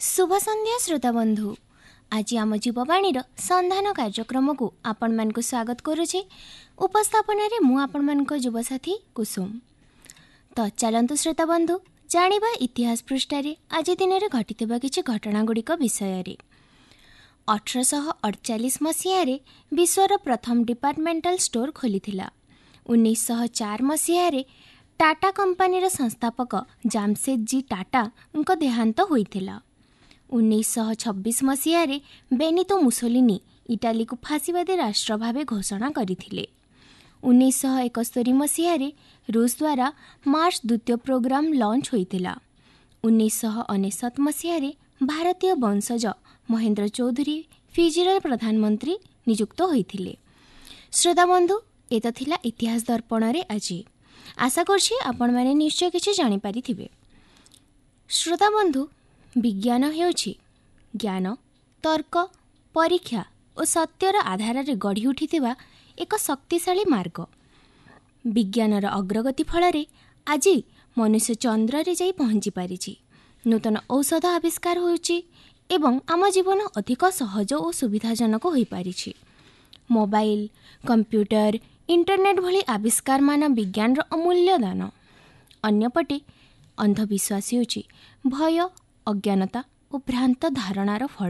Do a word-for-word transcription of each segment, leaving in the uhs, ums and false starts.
शुभ संध्या श्रोता बंधु। आज आम जीववाणी संधान कार्यक्रम को आपण मान स्वागत करुचे। उपस्थापन रे मु आपण मान युवसाथी कुसुम। तो चलतु श्रोता बंधु जानिबा इतिहास पृष्ठारे आज दिन में घटिथिबा किछि घटना गुड़िक विषय रे। अठरशह अड़चाश मसीह विश्वर प्रथम डिपार्टमेंटल स्टोर खोलिथिला। उन्नीस चार मसीह टाटा कंपनी संस्थापक जामशेदजी टाटा उनका देहांत होइथिला। उन्नीस छब्बीस मसीह बेनितो मुसोलिनी इटाली को फांसीवादी राष्ट्र भाव घोषणा करथिले। उन्नीस इकहत्तर मसीह रूस द्वारा मार्च द्वितीय प्रोग्राम लॉन्च होइथिला। उन्नीस अनेशत मसीह भारतीय वंशज महेंद्र चौधरी फिजीर प्रधानमंत्री नियुक्त होइथिले। श्रोता बंधु एत थिला इतिहास दर्पण रे आज। आशा करछि आपण माने निश्चय किछि जानि पारिथिबे। श्रोता बंधु विज्ञान हेउछि ज्ञान, तर्क, परीक्षा और सत्यर आधार रे गढ़ी उठिथिबा एक शक्तिशाली मार्ग। विज्ञानर अग्रगति फल आज मनुष्य चंद्र रे जाई पहुंची पारिछि। नूतन औषध आविष्कार होउछि एवं आम जीवन अधिक सहज और सुविधाजनक होई पारिछि। मोबाइल, कंप्यूटर, इंटरनेट भली आविष्कार मान विज्ञान अमूल्य दान। अन्यपटे अंधविश्वास होउछि भय, अज्ञानता और भ्रांत धारणार फल।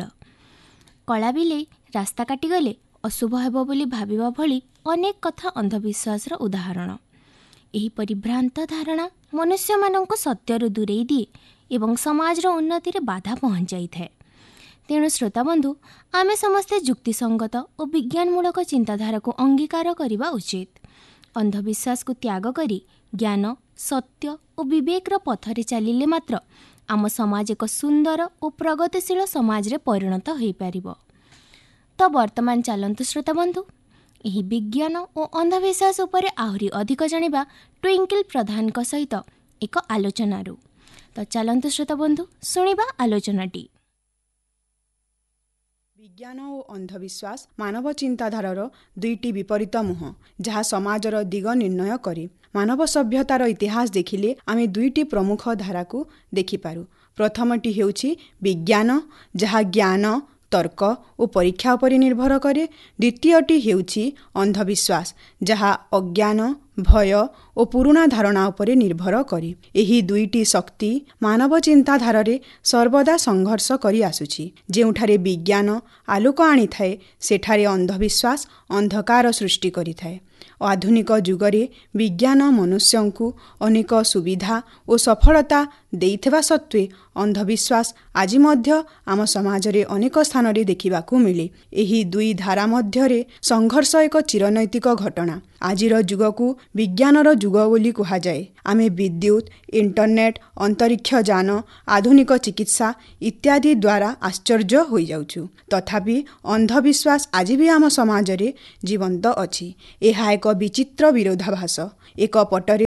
कला बिले रास्ता काटिगले अशुभ हेबो बोली भाबिबा भली अनेक कथा अंधविश्वास उदाहरण। एही परिभ्रांत धारणा मनुष्य मानक सत्यरु दूरेई दिए एवं समाजर उन्नति रे बाधा पहुंचाई थाए। तेणु श्रोता बंधु आमे समस्ते युक्तिसंगत और विज्ञानमूलक चिंताधारा को अंगीकार करने उचित। अंधविश्वास को त्याग करी ज्ञान, सत्य और विवेकर पथरे चलिले मात्र आम समाज एक सुंदर और प्रगतिशील समाज रे परिणत हो पारिबो। तो वर्तमान चलंतु श्रोता बंधु यही विज्ञान और अंधविश्वास उपरे आहुरी अधिक जानिबा ट्विंकल प्रधान का सहित एक आलोचनारू। तो चलंतु श्रोता बंधु सुनिबा आलोचनाटी। विज्ञान और अंधविश्वास मानव चिंताधारार दुईटी विपरीत मुह जहाँ समाजर दिग निर्णय करे। मानव सभ्यतार इतिहास देखिले आमे दुईटी प्रमुख धारा को देखिपारू। प्रथमटी हेउछि विज्ञान जहाँ ज्ञान, तर्क और परीक्षा पर निर्भर करे। द्वितीयटी हेउछि अंधविश्वास जहाँ अज्ञान, भय और पुराना धारणा उपरे निर्भर करे। एही दुईटी शक्ति मानव चिंताधारे सर्वदा संघर्ष करी आसुछि। जेउठारे विज्ञान आलोक आनी थाए सेठारे अंधविश्वास अंधकार सृष्टि करी थाए। आधुनिक जुगरे विज्ञान मनुष्यंकु अनेक सुविधा और सफलता देइथेबा सत्वे अंधविश्वास आज मध्य आम समाज रे अनेक स्थान रे देखिबाकू मिले। एही दुई धारा मध्यरे संघर्ष एक चिरनैतिक घटना। आजिर जुग को विज्ञानर जुग बोली कहा जाए। आमे विद्युत, इंटरनेट, अंतरिक्ष यान, आधुनिक चिकित्सा इत्यादि द्वारा आश्चर्य होई जाउछु। तथापि अंधविश्वास आज भी आम समाज रे जीवंत अछि। एहा एक विचित्र विरोधाभास। एक पटरे